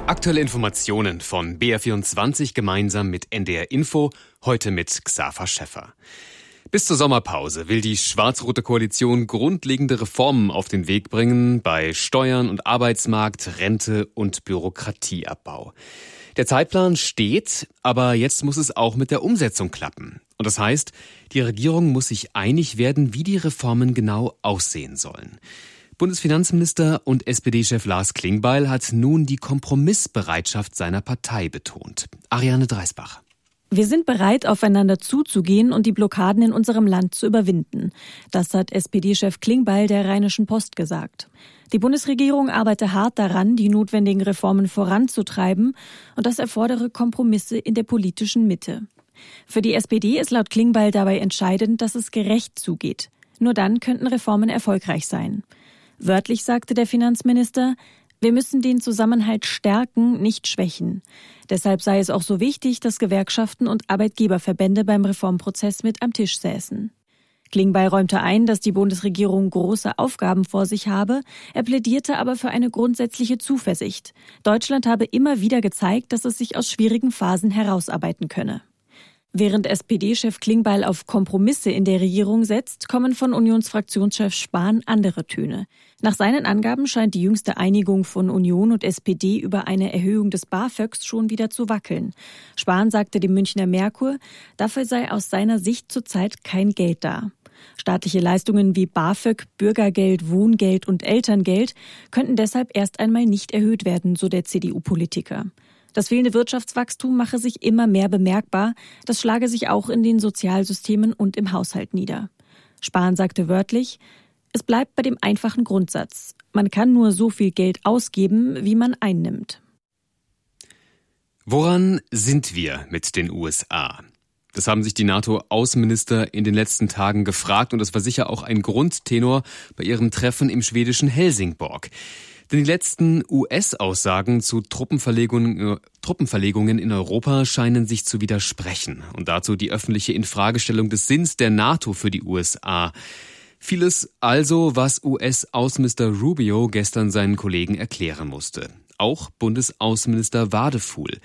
Aktuelle Informationen von BR24 gemeinsam mit NDR Info, heute mit Xaver Schäffer. Bis zur Sommerpause will die schwarz-rote Koalition grundlegende Reformen auf den Weg bringen bei Steuern und Arbeitsmarkt, Rente und Bürokratieabbau. Der Zeitplan steht, aber jetzt muss es auch mit der Umsetzung klappen. Und das heißt, die Regierung muss sich einig werden, wie die Reformen genau aussehen sollen. Bundesfinanzminister und SPD-Chef Lars Klingbeil hat nun die Kompromissbereitschaft seiner Partei betont. Ariane Dreisbach. Wir sind bereit, aufeinander zuzugehen und die Blockaden in unserem Land zu überwinden. Das hat SPD-Chef Klingbeil der Rheinischen Post gesagt. Die Bundesregierung arbeite hart daran, die notwendigen Reformen voranzutreiben, und das erfordere Kompromisse in der politischen Mitte. Für die SPD ist laut Klingbeil dabei entscheidend, dass es gerecht zugeht. Nur dann könnten Reformen erfolgreich sein. Wörtlich sagte der Finanzminister: Wir müssen den Zusammenhalt stärken, nicht schwächen. Deshalb sei es auch so wichtig, dass Gewerkschaften und Arbeitgeberverbände beim Reformprozess mit am Tisch säßen. Klingbeil räumte ein, dass die Bundesregierung große Aufgaben vor sich habe. Er plädierte aber für eine grundsätzliche Zuversicht. Deutschland habe immer wieder gezeigt, dass es sich aus schwierigen Phasen herausarbeiten könne. Während SPD-Chef Klingbeil auf Kompromisse in der Regierung setzt, kommen von Unionsfraktionschef Spahn andere Töne. Nach seinen Angaben scheint die jüngste Einigung von Union und SPD über eine Erhöhung des BAföGs schon wieder zu wackeln. Spahn sagte dem Münchner Merkur, dafür sei aus seiner Sicht zurzeit kein Geld da. Staatliche Leistungen wie BAföG, Bürgergeld, Wohngeld und Elterngeld könnten deshalb erst einmal nicht erhöht werden, so der CDU-Politiker. Das fehlende Wirtschaftswachstum mache sich immer mehr bemerkbar. Das schlage sich auch in den Sozialsystemen und im Haushalt nieder. Spahn sagte wörtlich: Es bleibt bei dem einfachen Grundsatz. Man kann nur so viel Geld ausgeben, wie man einnimmt. Woran sind wir mit den USA? Das haben sich die NATO-Außenminister in den letzten Tagen gefragt, und das war sicher auch ein Grundtenor bei ihrem Treffen im schwedischen Helsingborg. Denn die letzten US-Aussagen zu Truppenverlegungen in Europa scheinen sich zu widersprechen. Und dazu die öffentliche Infragestellung des Sinns der NATO für die USA. Vieles also, was US-Außenminister Rubio gestern seinen Kollegen erklären musste. Auch Bundesaußenminister Wadefuhl.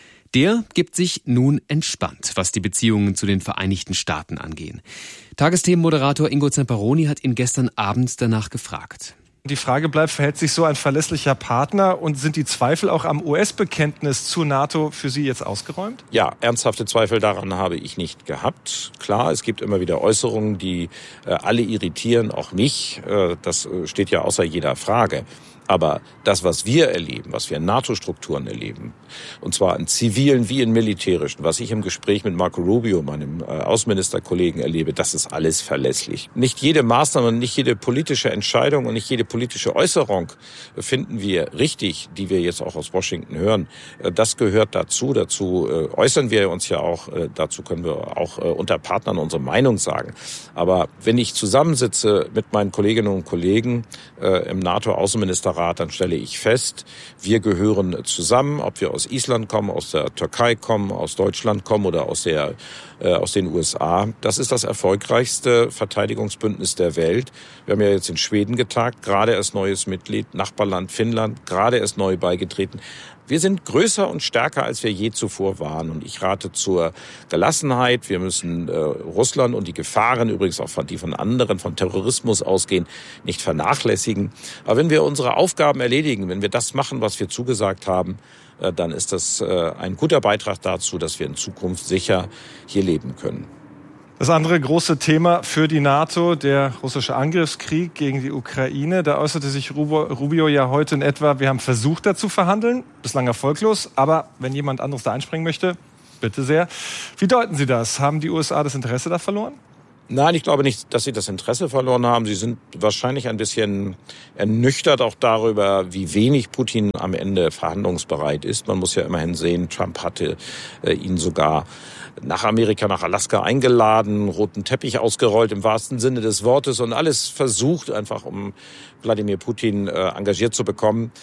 Der gibt sich nun entspannt, was die Beziehungen zu den Vereinigten Staaten angehen. Tagesthemenmoderator Ingo Zamperoni hat ihn gestern Abend danach gefragt. Die Frage bleibt, verhält sich so ein verlässlicher Partner, und sind die Zweifel auch am US-Bekenntnis zur NATO für Sie jetzt ausgeräumt? Ja, ernsthafte Zweifel daran habe ich nicht gehabt. Klar, es gibt immer wieder Äußerungen, die alle irritieren, auch mich. Das steht ja außer jeder Frage. Aber das, was wir erleben, was wir in NATO-Strukturen erleben, und zwar in zivilen wie in militärischen, was ich im Gespräch mit Marco Rubio, meinem Außenministerkollegen, erlebe, das ist alles verlässlich. Nicht jede Maßnahme, nicht jede politische Entscheidung und nicht jede politische Äußerung finden wir richtig, die wir jetzt auch aus Washington hören. Das gehört dazu. Dazu äußern wir uns ja auch. Dazu können wir auch unter Partnern unsere Meinung sagen. Aber wenn ich zusammensitze mit meinen Kolleginnen und Kollegen im NATO-Außenministerrat, dann stelle ich fest, wir gehören zusammen, ob wir aus Island kommen, aus der Türkei kommen, aus Deutschland kommen oder aus den USA. Das ist das erfolgreichste Verteidigungsbündnis der Welt. Wir haben ja jetzt in Schweden getagt, gerade erst neues Mitglied, Nachbarland Finnland, gerade erst neu beigetreten. Wir sind größer und stärker, als wir je zuvor waren. Und ich rate zur Gelassenheit. Wir müssen Russland und die Gefahren, übrigens auch die von anderen, von Terrorismus ausgehen, nicht vernachlässigen. Aber wenn wir unsere Aufgaben erledigen, wenn wir das machen, was wir zugesagt haben, dann ist das ein guter Beitrag dazu, dass wir in Zukunft sicher hier leben können. Das andere große Thema für die NATO, der russische Angriffskrieg gegen die Ukraine. Da äußerte sich Rubio ja heute in etwa: Wir haben versucht, da zu verhandeln, bislang erfolglos. Aber wenn jemand anderes da einspringen möchte, bitte sehr. Wie deuten Sie das? Haben die USA das Interesse da verloren? Nein, ich glaube nicht, dass sie das Interesse verloren haben. Sie sind wahrscheinlich ein bisschen ernüchtert auch darüber, wie wenig Putin am Ende verhandlungsbereit ist. Man muss ja immerhin sehen, Trump hatte ihn sogar nach Amerika, nach Alaska eingeladen, roten Teppich ausgerollt im wahrsten Sinne des Wortes und alles versucht, einfach um Wladimir Putin engagiert zu bekommen.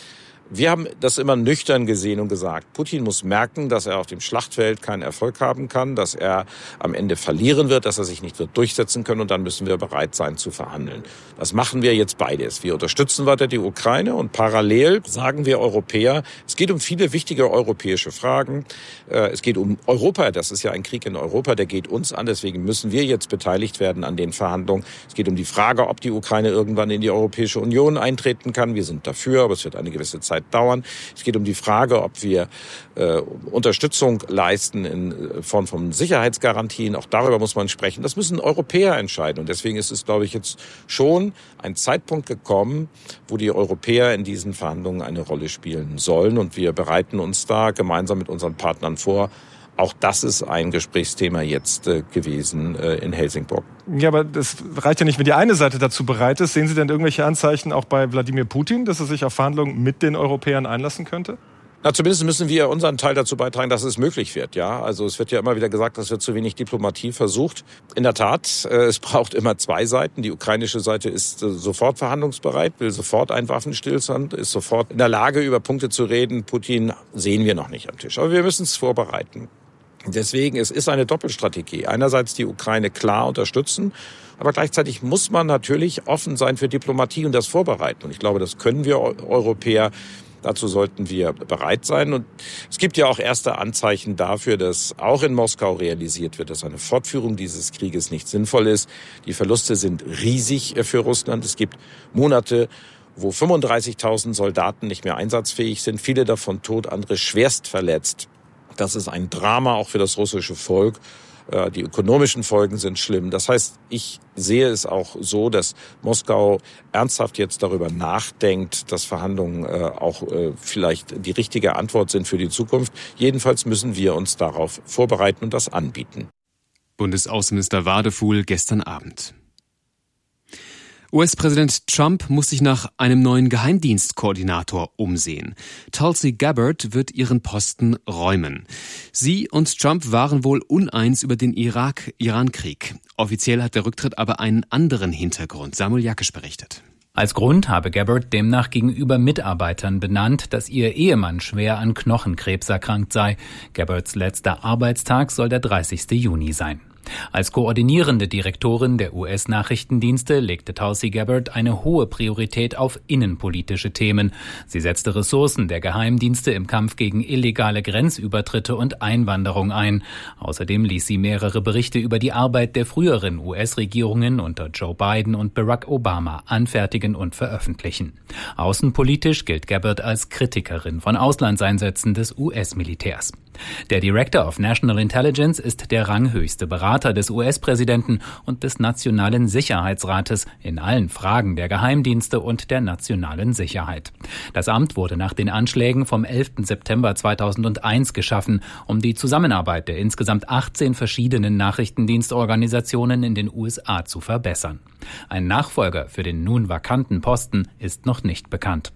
Wir haben das immer nüchtern gesehen und gesagt, Putin muss merken, dass er auf dem Schlachtfeld keinen Erfolg haben kann, dass er am Ende verlieren wird, dass er sich nicht wird durchsetzen können und dann müssen wir bereit sein zu verhandeln. Das machen wir jetzt beides. Wir unterstützen weiter die Ukraine und parallel sagen wir Europäer, es geht um viele wichtige europäische Fragen. Es geht um Europa, das ist ja ein Krieg in Europa, der geht uns an, deswegen müssen wir jetzt beteiligt werden an den Verhandlungen. Es geht um die Frage, ob die Ukraine irgendwann in die Europäische Union eintreten kann. Wir sind dafür, aber es wird eine gewisse Zeit dauern. Es geht um die Frage, ob wir Unterstützung leisten in Form von Sicherheitsgarantien. Auch darüber muss man sprechen. Das müssen Europäer entscheiden. Und deswegen ist es, glaube ich, jetzt schon ein Zeitpunkt gekommen, wo die Europäer in diesen Verhandlungen eine Rolle spielen sollen. Und wir bereiten uns da gemeinsam mit unseren Partnern vor. Auch das ist ein Gesprächsthema jetzt gewesen in Helsingborg. Ja, aber das reicht ja nicht, wenn die eine Seite dazu bereit ist. Sehen Sie denn irgendwelche Anzeichen auch bei Wladimir Putin, dass er sich auf Verhandlungen mit den Europäern einlassen könnte? Na, zumindest müssen wir unseren Teil dazu beitragen, dass es möglich wird. Ja, also es wird ja immer wieder gesagt, es wird zu wenig Diplomatie versucht. In der Tat, es braucht immer zwei Seiten. Die ukrainische Seite ist sofort verhandlungsbereit, will sofort einen Waffenstillstand, ist sofort in der Lage, über Punkte zu reden. Putin sehen wir noch nicht am Tisch, aber wir müssen es vorbereiten. Deswegen, es ist eine Doppelstrategie. Einerseits die Ukraine klar unterstützen, aber gleichzeitig muss man natürlich offen sein für Diplomatie und das vorbereiten. Und ich glaube, das können wir Europäer. Dazu sollten wir bereit sein. Und es gibt ja auch erste Anzeichen dafür, dass auch in Moskau realisiert wird, dass eine Fortführung dieses Krieges nicht sinnvoll ist. Die Verluste sind riesig für Russland. Es gibt Monate, wo 35.000 Soldaten nicht mehr einsatzfähig sind, viele davon tot, andere schwerst verletzt. Das ist ein Drama auch für das russische Volk. Die ökonomischen Folgen sind schlimm. Das heißt, ich sehe es auch so, dass Moskau ernsthaft jetzt darüber nachdenkt, dass Verhandlungen auch vielleicht die richtige Antwort sind für die Zukunft. Jedenfalls müssen wir uns darauf vorbereiten und das anbieten. Bundesaußenminister Wadefuhl gestern Abend. US-Präsident Trump muss sich nach einem neuen Geheimdienstkoordinator umsehen. Tulsi Gabbard wird ihren Posten räumen. Sie und Trump waren wohl uneins über den Irak-Iran-Krieg. Offiziell hat der Rücktritt aber einen anderen Hintergrund. Samuel Jakisch berichtet. Als Grund habe Gabbard demnach gegenüber Mitarbeitern benannt, dass ihr Ehemann schwer an Knochenkrebs erkrankt sei. Gabbards letzter Arbeitstag soll der 30. Juni sein. Als koordinierende Direktorin der US-Nachrichtendienste legte Tulsi Gabbard eine hohe Priorität auf innenpolitische Themen. Sie setzte Ressourcen der Geheimdienste im Kampf gegen illegale Grenzübertritte und Einwanderung ein. Außerdem ließ sie mehrere Berichte über die Arbeit der früheren US-Regierungen unter Joe Biden und Barack Obama anfertigen und veröffentlichen. Außenpolitisch gilt Gabbard als Kritikerin von Auslandseinsätzen des US-Militärs. Der Director of National Intelligence ist der ranghöchste Berater des US-Präsidenten und des Nationalen Sicherheitsrates in allen Fragen der Geheimdienste und der nationalen Sicherheit. Das Amt wurde nach den Anschlägen vom 11. September 2001 geschaffen, um die Zusammenarbeit der insgesamt 18 verschiedenen Nachrichtendienstorganisationen in den USA zu verbessern. Ein Nachfolger für den nun vakanten Posten ist noch nicht bekannt.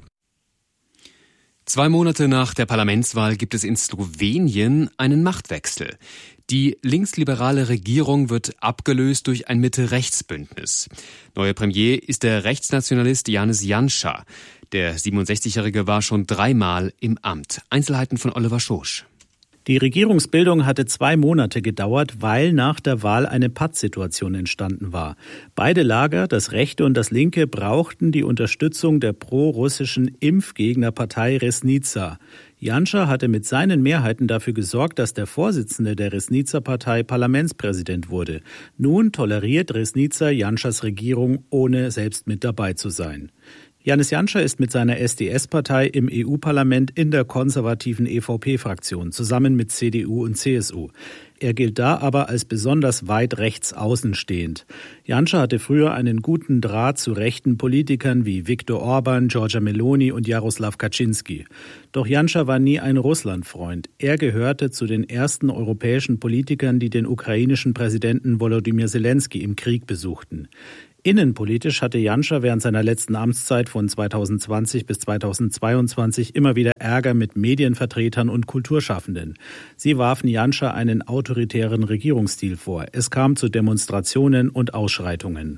2 Monate nach der Parlamentswahl gibt es in Slowenien einen Machtwechsel. Die linksliberale Regierung wird abgelöst durch ein Mitte-Rechts-Bündnis. Neuer Premier ist der Rechtsnationalist Janez Janša. Der 67-Jährige war schon 3-mal im Amt. Einzelheiten von Oliver Schosch. Die Regierungsbildung hatte 2 Monate gedauert, weil nach der Wahl eine Pattsituation entstanden war. Beide Lager, das rechte und das linke, brauchten die Unterstützung der pro-russischen Impfgegnerpartei Resnica. Janša hatte mit seinen Mehrheiten dafür gesorgt, dass der Vorsitzende der Resnica-Partei Parlamentspräsident wurde. Nun toleriert Resnica Janšas Regierung, ohne selbst mit dabei zu sein. Janez Janša ist mit seiner SDS-Partei im EU-Parlament in der konservativen EVP-Fraktion, zusammen mit CDU und CSU. Er gilt da aber als besonders weit rechts außen stehend. Janša hatte früher einen guten Draht zu rechten Politikern wie Viktor Orban, Giorgia Meloni und Jaroslaw Kaczynski. Doch Janša war nie ein Russlandfreund. Er gehörte zu den ersten europäischen Politikern, die den ukrainischen Präsidenten Volodymyr Zelensky im Krieg besuchten. Innenpolitisch hatte Janša während seiner letzten Amtszeit von 2020 bis 2022 immer wieder Ärger mit Medienvertretern und Kulturschaffenden. Sie warfen Janša einen autoritären Regierungsstil vor. Es kam zu Demonstrationen und Ausschreitungen.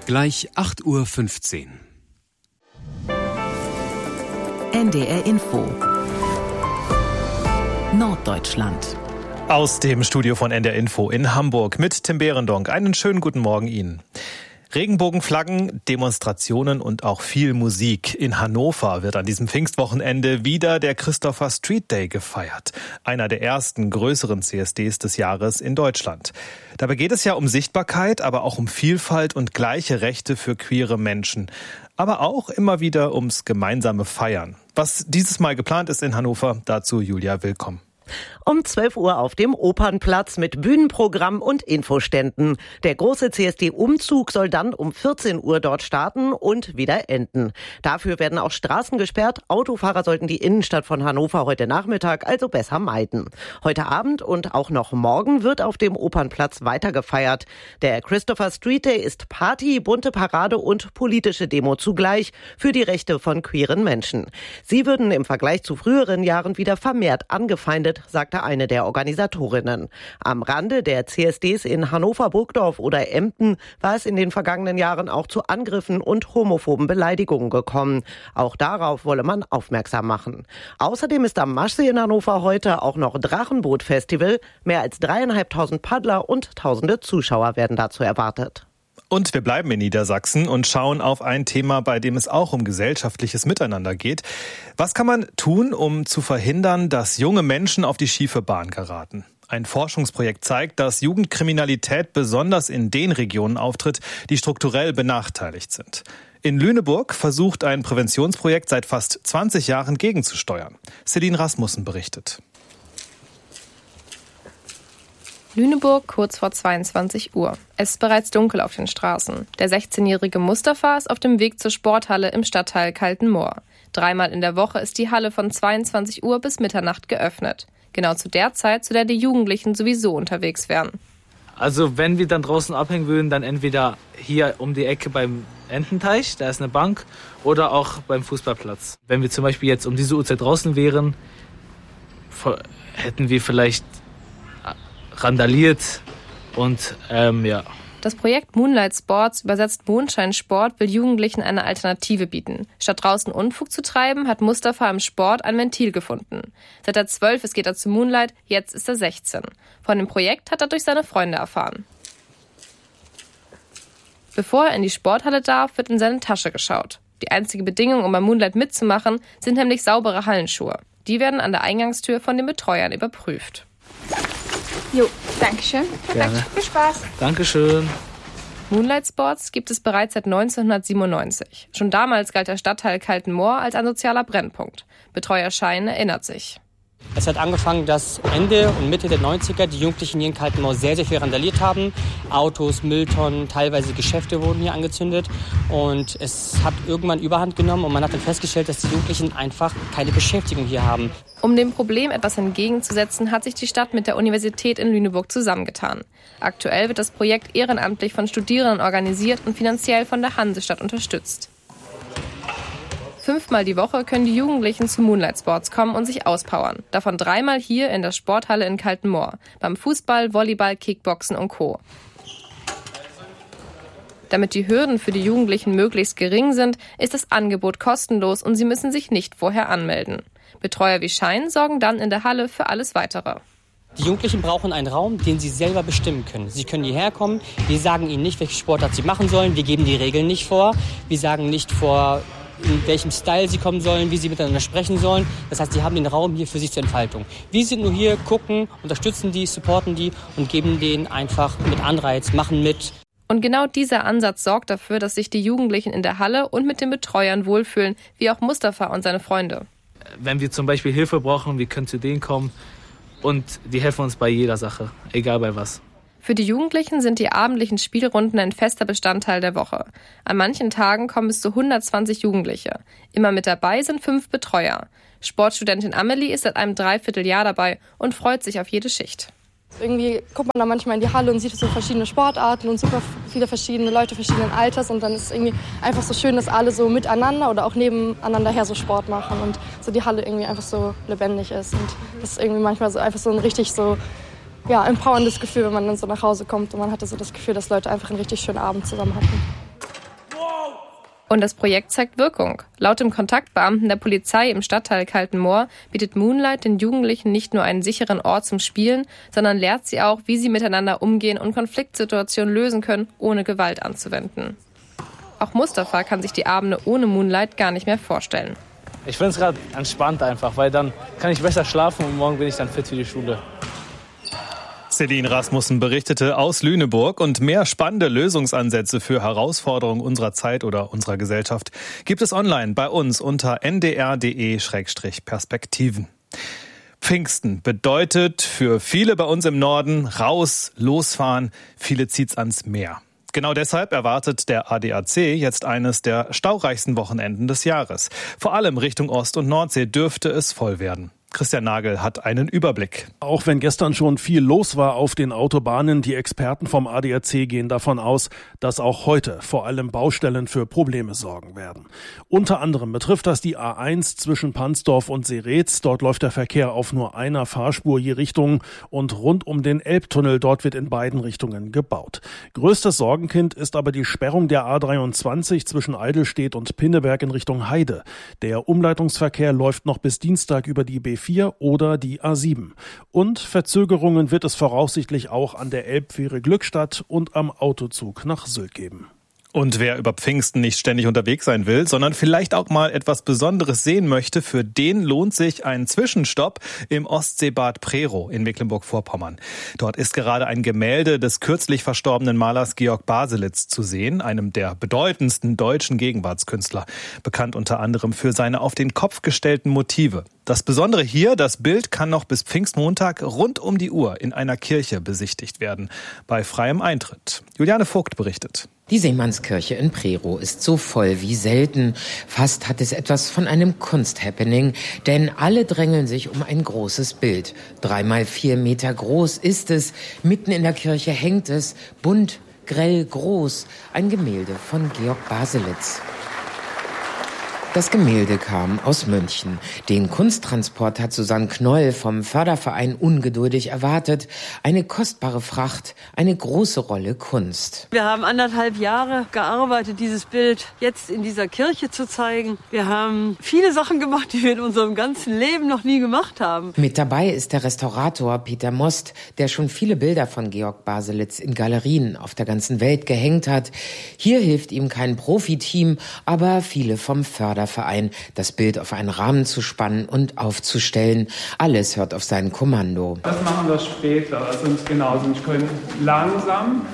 Gleich 8:15 Uhr. NDR Info Norddeutschland. Aus dem Studio von NDR Info in Hamburg mit Tim Behrendonck. Einen schönen guten Morgen Ihnen. Regenbogenflaggen, Demonstrationen und auch viel Musik. In Hannover wird an diesem Pfingstwochenende wieder der Christopher Street Day gefeiert. Einer der ersten größeren CSDs des Jahres in Deutschland. Dabei geht es ja um Sichtbarkeit, aber auch um Vielfalt und gleiche Rechte für queere Menschen. Aber auch immer wieder ums gemeinsame Feiern. Was dieses Mal geplant ist in Hannover, dazu Julia Willkomm. Um 12 Uhr auf dem Opernplatz mit Bühnenprogramm und Infoständen. Der große CSD-Umzug soll dann um 14 Uhr dort starten und wieder enden. Dafür werden auch Straßen gesperrt. Autofahrer sollten die Innenstadt von Hannover heute Nachmittag also besser meiden. Heute Abend und auch noch morgen wird auf dem Opernplatz weiter gefeiert. Der Christopher Street Day ist Party, bunte Parade und politische Demo zugleich für die Rechte von queeren Menschen. Sie würden im Vergleich zu früheren Jahren wieder vermehrt angefeindet, sagte eine der Organisatorinnen. Am Rande der CSDs in Hannover, Burgdorf oder Emden war es in den vergangenen Jahren auch zu Angriffen und homophoben Beleidigungen gekommen. Auch darauf wolle man aufmerksam machen. Außerdem ist am Maschsee in Hannover heute auch noch Drachenboot-Festival. Mehr als 3.500 Paddler und tausende Zuschauer werden dazu erwartet. Und wir bleiben in Niedersachsen und schauen auf ein Thema, bei dem es auch um gesellschaftliches Miteinander geht. Was kann man tun, um zu verhindern, dass junge Menschen auf die schiefe Bahn geraten? Ein Forschungsprojekt zeigt, dass Jugendkriminalität besonders in den Regionen auftritt, die strukturell benachteiligt sind. In Lüneburg versucht ein Präventionsprojekt seit fast 20 Jahren gegenzusteuern. Celine Rasmussen berichtet. Lüneburg kurz vor 22 Uhr. Es ist bereits dunkel auf den Straßen. Der 16-jährige Mustafa ist auf dem Weg zur Sporthalle im Stadtteil Kaltenmoor. 3-mal in der Woche ist die Halle von 22 Uhr bis Mitternacht geöffnet. Genau zu der Zeit, zu der die Jugendlichen sowieso unterwegs wären. Also wenn wir dann draußen abhängen würden, dann entweder hier um die Ecke beim Ententeich, da ist eine Bank, oder auch beim Fußballplatz. Wenn wir zum Beispiel jetzt um diese Uhrzeit draußen wären, hätten wir vielleicht randaliert und ja. Das Projekt Moonlight Sports, übersetzt Mondscheinsport, will Jugendlichen eine Alternative bieten. Statt draußen Unfug zu treiben, hat Mustafa im Sport ein Ventil gefunden. Seit er 12 ist, geht er zu Moonlight, jetzt ist er 16. Von dem Projekt hat er durch seine Freunde erfahren. Bevor er in die Sporthalle darf, wird in seine Tasche geschaut. Die einzige Bedingung, um bei Moonlight mitzumachen, sind nämlich saubere Hallenschuhe. Die werden an der Eingangstür von den Betreuern überprüft. Jo, danke schön. Perfekt, gerne. Viel Spaß. Dankeschön. Moonlight Sports gibt es bereits seit 1997. Schon damals galt der Stadtteil Kaltenmoor als ein sozialer Brennpunkt. Betreuer Schein erinnert sich. Es hat angefangen, dass Ende und Mitte der 90er die Jugendlichen hier in Kaltenmoor sehr, sehr viel randaliert haben. Autos, Mülltonnen, teilweise Geschäfte wurden hier angezündet. Und es hat irgendwann Überhand genommen und man hat dann festgestellt, dass die Jugendlichen einfach keine Beschäftigung hier haben. Um dem Problem etwas entgegenzusetzen, hat sich die Stadt mit der Universität in Lüneburg zusammengetan. Aktuell wird das Projekt ehrenamtlich von Studierenden organisiert und finanziell von der Hansestadt unterstützt. 5-mal die Woche können die Jugendlichen zu Moonlight Sports kommen und sich auspowern. Davon 3-mal hier in der Sporthalle in Kaltenmoor. Beim Fußball, Volleyball, Kickboxen und Co. Damit die Hürden für die Jugendlichen möglichst gering sind, ist das Angebot kostenlos und sie müssen sich nicht vorher anmelden. Betreuer wie Schein sorgen dann in der Halle für alles Weitere. Die Jugendlichen brauchen einen Raum, den sie selber bestimmen können. Sie können hierher kommen, wir sagen ihnen nicht, welche Sportart sie machen sollen, wir geben die Regeln nicht vor, wir sagen nicht vor, in welchem Style sie kommen sollen, wie sie miteinander sprechen sollen. Das heißt, sie haben den Raum hier für sich zur Entfaltung. Wir sind nur hier, gucken, unterstützen die, supporten die und geben denen einfach mit Anreiz, machen mit. Und genau dieser Ansatz sorgt dafür, dass sich die Jugendlichen in der Halle und mit den Betreuern wohlfühlen, wie auch Mustafa und seine Freunde. Wenn wir zum Beispiel Hilfe brauchen, wir können zu denen kommen und die helfen uns bei jeder Sache, egal bei was. Für die Jugendlichen sind die abendlichen Spielrunden ein fester Bestandteil der Woche. An manchen Tagen kommen bis zu 120 Jugendliche. Immer mit dabei sind 5 Betreuer. Sportstudentin Amelie ist seit einem Dreivierteljahr dabei und freut sich auf jede Schicht. Irgendwie guckt man da manchmal in die Halle und sieht so verschiedene Sportarten und super viele verschiedene Leute verschiedenen Alters. Und dann ist es irgendwie einfach so schön, dass alle so miteinander oder auch nebeneinander her so Sport machen und so die Halle irgendwie einfach so lebendig ist. Und das ist irgendwie manchmal so einfach so ein richtig so empowerndes Gefühl, wenn man dann so nach Hause kommt und man hatte so das Gefühl, dass Leute einfach einen richtig schönen Abend zusammen hatten. Und das Projekt zeigt Wirkung. Laut dem Kontaktbeamten der Polizei im Stadtteil Kaltenmoor bietet Moonlight den Jugendlichen nicht nur einen sicheren Ort zum Spielen, sondern lehrt sie auch, wie sie miteinander umgehen und Konfliktsituationen lösen können, ohne Gewalt anzuwenden. Auch Mustafa kann sich die Abende ohne Moonlight gar nicht mehr vorstellen. Ich finde es gerade entspannt einfach, weil dann kann ich besser schlafen und morgen bin ich dann fit für die Schule. Celine Rasmussen berichtete aus Lüneburg, und mehr spannende Lösungsansätze für Herausforderungen unserer Zeit oder unserer Gesellschaft gibt es online bei uns unter ndr.de/perspektiven. Pfingsten bedeutet für viele bei uns im Norden raus, losfahren, viele zieht's ans Meer. Genau deshalb erwartet der ADAC jetzt eines der staureichsten Wochenenden des Jahres. Vor allem Richtung Ost- und Nordsee dürfte es voll werden. Christian Nagel hat einen Überblick. Auch wenn gestern schon viel los war auf den Autobahnen, die Experten vom ADAC gehen davon aus, dass auch heute vor allem Baustellen für Probleme sorgen werden. Unter anderem betrifft das die A1 zwischen Pansdorf und Seretz. Dort läuft der Verkehr auf nur einer Fahrspur je Richtung, und rund um den Elbtunnel, dort wird in beiden Richtungen gebaut. Größtes Sorgenkind ist aber die Sperrung der A23 zwischen Eidelstedt und Pinneberg in Richtung Heide. Der Umleitungsverkehr läuft noch bis Dienstag über die B4 oder die A7. Und Verzögerungen wird es voraussichtlich auch an der Elbfähre Glückstadt und am Autozug nach Sylt geben. Und wer über Pfingsten nicht ständig unterwegs sein will, sondern vielleicht auch mal etwas Besonderes sehen möchte, für den lohnt sich ein Zwischenstopp im Ostseebad Prerow in Mecklenburg-Vorpommern. Dort ist gerade ein Gemälde des kürzlich verstorbenen Malers Georg Baselitz zu sehen, einem der bedeutendsten deutschen Gegenwartskünstler, bekannt unter anderem für seine auf den Kopf gestellten Motive. Das Besondere hier, das Bild kann noch bis Pfingstmontag rund um die Uhr in einer Kirche besichtigt werden, bei freiem Eintritt. Juliane Vogt berichtet. Die Seemannskirche in Prerow ist so voll wie selten. Fast hat es etwas von einem Kunsthappening, denn alle drängeln sich um ein großes Bild. 3 mal 4 Meter groß ist es, mitten in der Kirche hängt es, bunt, grell, groß, ein Gemälde von Georg Baselitz. Das Gemälde kam aus München. Den Kunsttransport hat Susanne Knoll vom Förderverein ungeduldig erwartet. Eine kostbare Fracht, eine große Rolle Kunst. Wir haben 1,5 Jahre gearbeitet, dieses Bild jetzt in dieser Kirche zu zeigen. Wir haben viele Sachen gemacht, die wir in unserem ganzen Leben noch nie gemacht haben. Mit dabei ist der Restaurator Peter Most, der schon viele Bilder von Georg Baselitz in Galerien auf der ganzen Welt gehängt hat. Hier hilft ihm kein Profiteam, aber viele vom Förderverein, das Bild auf einen Rahmen zu spannen und aufzustellen. Alles hört auf sein Kommando. Das machen wir später, also genauso. Ich kann langsam.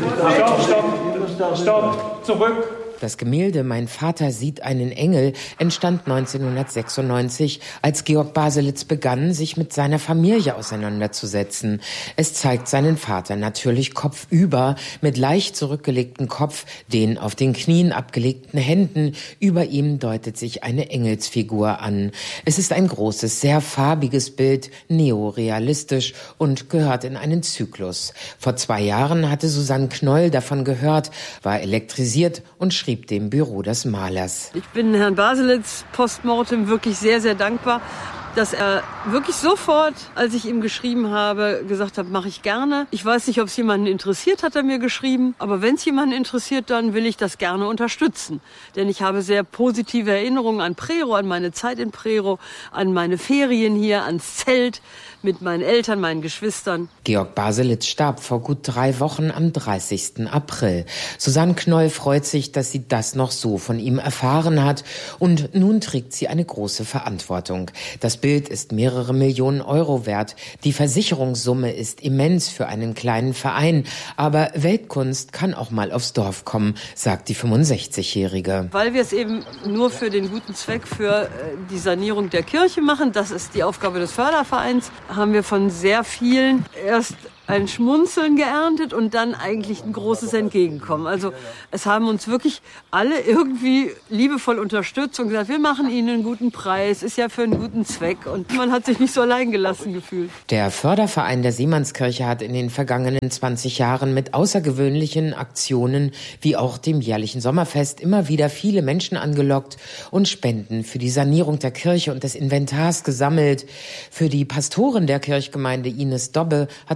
Stopp, zurück. Das Gemälde Mein Vater sieht einen Engel entstand 1996, als Georg Baselitz begann, sich mit seiner Familie auseinanderzusetzen. Es zeigt seinen Vater natürlich kopfüber, mit leicht zurückgelegtem Kopf, den auf den Knien abgelegten Händen. Über ihm deutet sich eine Engelsfigur an. Es ist ein großes, sehr farbiges Bild, neorealistisch und gehört in einen Zyklus. Vor 2 Jahren hatte Susanne Knoll davon gehört, war elektrisiert und schrieb dem Büro des Malers. Ich bin Herrn Baselitz postmortem wirklich sehr, sehr dankbar, dass er wirklich sofort, als ich ihm geschrieben habe, gesagt hat, mache ich gerne. Ich weiß nicht, ob es jemanden interessiert, hat er mir geschrieben. Aber wenn es jemanden interessiert, dann will ich das gerne unterstützen. Denn ich habe sehr positive Erinnerungen an Prerow, an meine Zeit in Prerow, an meine Ferien hier, ans Zelt mit meinen Eltern, meinen Geschwistern. Georg Baselitz starb vor gut 3 Wochen am 30. April. Susanne Knoll freut sich, dass sie das noch so von ihm erfahren hat. Und nun trägt sie eine große Verantwortung. Das Bild ist mehrere Millionen Euro wert. Die Versicherungssumme ist immens für einen kleinen Verein. Aber Weltkunst kann auch mal aufs Dorf kommen, sagt die 65-Jährige. Weil wir es eben nur für den guten Zweck, für die Sanierung der Kirche machen, das ist die Aufgabe des Fördervereins, haben wir von sehr vielen erst ein Schmunzeln geerntet und dann eigentlich ein großes Entgegenkommen. Also es haben uns wirklich alle irgendwie liebevoll unterstützt und gesagt, wir machen Ihnen einen guten Preis, ist ja für einen guten Zweck. Und man hat sich nicht so allein gelassen gefühlt. Der Förderverein der Seemannskirche hat in den vergangenen 20 Jahren mit außergewöhnlichen Aktionen wie auch dem jährlichen Sommerfest immer wieder viele Menschen angelockt und Spenden für die Sanierung der Kirche und des Inventars gesammelt. Für die Pastorin der Kirchgemeinde Ines Dobbe hat das Bild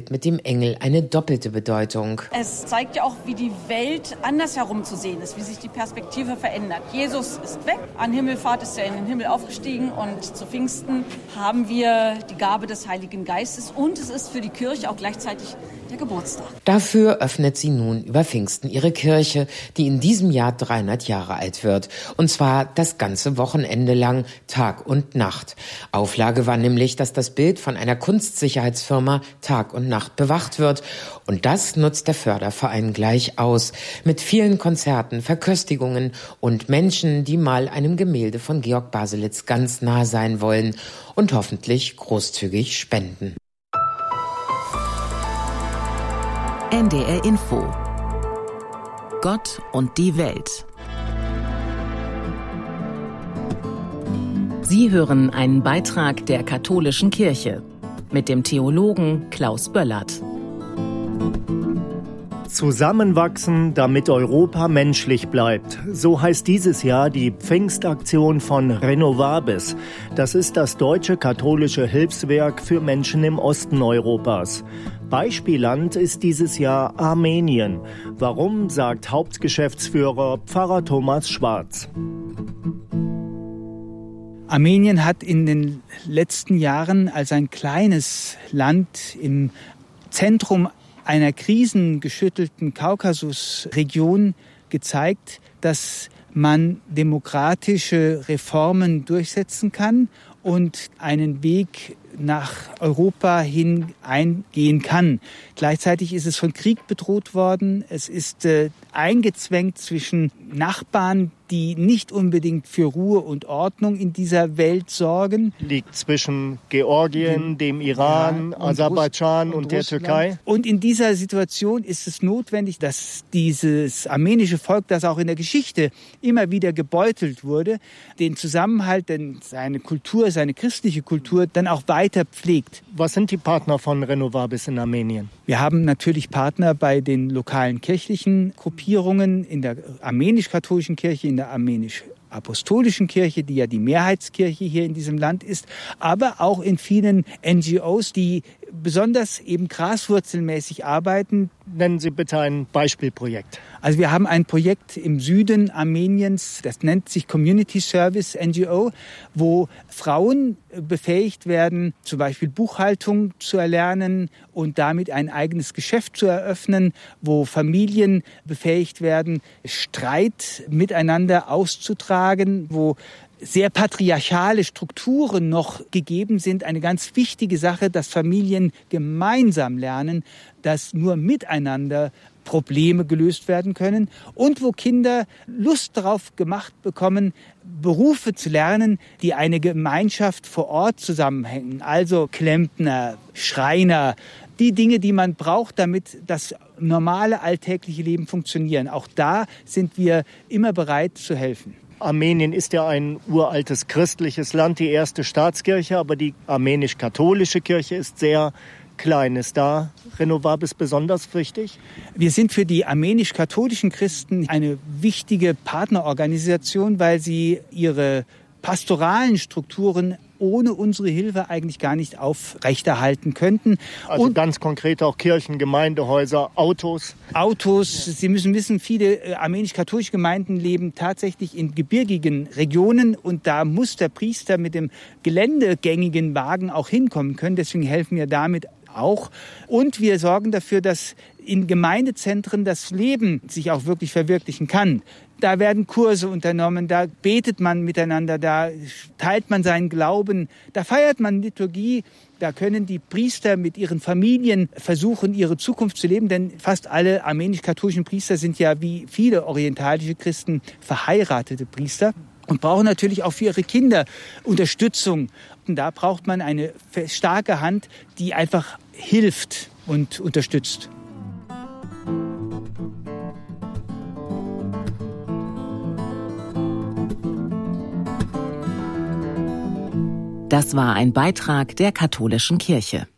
Bild mit dem Engel eine doppelte Bedeutung. Es zeigt ja auch, wie die Welt andersherum zu sehen ist, wie sich die Perspektive verändert. Jesus ist weg, an Himmelfahrt ist er in den Himmel aufgestiegen und zu Pfingsten haben wir die Gabe des Heiligen Geistes und es ist für die Kirche auch gleichzeitig der Geburtstag. Dafür öffnet sie nun über Pfingsten ihre Kirche, die in diesem Jahr 300 Jahre alt wird. Und zwar das ganze Wochenende lang, Tag und Nacht. Auflage war nämlich, dass das Bild von einer Kunstsicherheitsfirma Tag und Nacht bewacht wird. Und das nutzt der Förderverein gleich aus. Mit vielen Konzerten, Verköstigungen und Menschen, die mal einem Gemälde von Georg Baselitz ganz nah sein wollen und hoffentlich großzügig spenden. NDR Info. Gott und die Welt. Sie hören einen Beitrag der Katholischen Kirche mit dem Theologen Klaus Böllert. Zusammenwachsen, damit Europa menschlich bleibt. So heißt dieses Jahr die Pfingstaktion von Renovabis. Das ist das deutsche katholische Hilfswerk für Menschen im Osten Europas. Beispielland ist dieses Jahr Armenien. Warum, sagt Hauptgeschäftsführer Pfarrer Thomas Schwarz. Armenien hat in den letzten Jahren als ein kleines Land im Zentrum einer krisengeschüttelten Kaukasusregion gezeigt, dass man demokratische Reformen durchsetzen kann und einen Weg nach Europa hin eingehen kann. Gleichzeitig ist es von Krieg bedroht worden. Es ist eingezwängt zwischen Nachbarn, die nicht unbedingt für Ruhe und Ordnung in dieser Welt sorgen. Liegt zwischen Georgien, dem Iran, Aserbaidschan und der Türkei. Und in dieser Situation ist es notwendig, dass dieses armenische Volk, das auch in der Geschichte immer wieder gebeutelt wurde, den Zusammenhalt, denn seine Kultur, seine christliche Kultur dann auch weiter pflegt. Was sind die Partner von Renovabis in Armenien? Wir haben natürlich Partner bei den lokalen kirchlichen Gruppierungen, in der armenisch-katholischen Kirche, in der armenisch-apostolischen Kirche, die ja die Mehrheitskirche hier in diesem Land ist, aber auch in vielen NGOs, die besonders eben graswurzelmäßig arbeiten. Nennen Sie bitte ein Beispielprojekt. Also wir haben ein Projekt im Süden Armeniens, das nennt sich Community Service NGO, wo Frauen befähigt werden, zum Beispiel Buchhaltung zu erlernen und damit ein eigenes Geschäft zu eröffnen, wo Familien befähigt werden, Streit miteinander auszutragen, wo sehr patriarchale Strukturen noch gegeben sind. Eine ganz wichtige Sache, dass Familien gemeinsam lernen, dass nur miteinander Probleme gelöst werden können und wo Kinder Lust darauf gemacht bekommen, Berufe zu lernen, die eine Gemeinschaft vor Ort zusammenhängen. Also Klempner, Schreiner, die Dinge, die man braucht, damit das normale alltägliche Leben funktionieren. Auch da sind wir immer bereit zu helfen. Armenien ist ja ein uraltes christliches Land, die erste Staatskirche, aber die armenisch-katholische Kirche ist sehr klein. Ist da Renovabis besonders wichtig? Wir sind für die armenisch-katholischen Christen eine wichtige Partnerorganisation, weil sie ihre pastoralen Strukturen ohne unsere Hilfe eigentlich gar nicht aufrechterhalten könnten. Also und ganz konkret auch Kirchen, Gemeindehäuser, Autos? Autos. Sie müssen wissen, viele armenisch-katholische Gemeinden leben tatsächlich in gebirgigen Regionen und da muss der Priester mit dem geländegängigen Wagen auch hinkommen können. Deswegen helfen wir damit auch. Und wir sorgen dafür, dass in Gemeindezentren das Leben sich auch wirklich verwirklichen kann. Da werden Kurse unternommen, da betet man miteinander, da teilt man seinen Glauben, da feiert man Liturgie, da können die Priester mit ihren Familien versuchen, ihre Zukunft zu leben, denn fast alle armenisch-katholischen Priester sind ja wie viele orientalische Christen verheiratete Priester und brauchen natürlich auch für ihre Kinder Unterstützung. Und da braucht man eine starke Hand, die einfach hilft und unterstützt. Das war ein Beitrag der Katholischen Kirche.